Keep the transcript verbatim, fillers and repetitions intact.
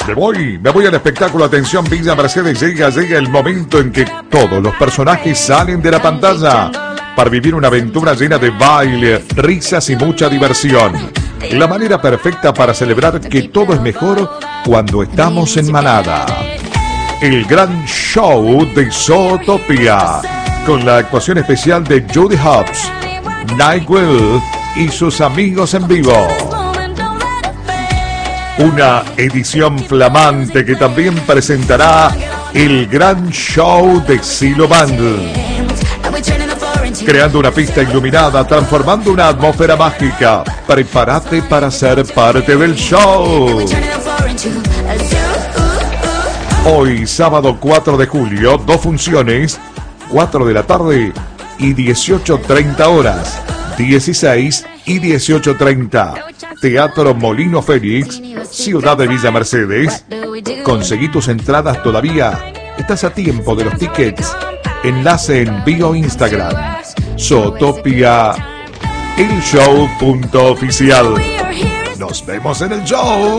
Me voy, me voy al espectáculo. Atención, Villa Mercedes, llega, llega el momento en que todos los personajes salen de la pantalla para vivir una aventura llena de baile, risas y mucha diversión. La manera perfecta para celebrar que todo es mejor cuando estamos en manada. El gran show de Zootopia, con la actuación especial de Judy Hopps, Nightwill y sus amigos en vivo. Una edición flamante que también presentará el gran show de Silo Band, creando una pista iluminada, transformando una atmósfera mágica. Prepárate para ser parte del show. Hoy, sábado cuatro de julio, dos funciones, cuatro de la tarde y dieciocho treinta horas, dieciséis y dieciocho treinta. Teatro Molino Félix, Ciudad de Villa Mercedes. Conseguí tus entradas todavía. Estás a tiempo de los tickets. Enlace en bio Instagram. Zootopia, el show punto oficial. Nos vemos en el show.